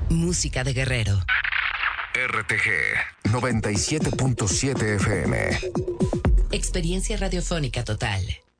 Música de Guerrero. RTG 97.7 FM. Experiencia radiofónica total.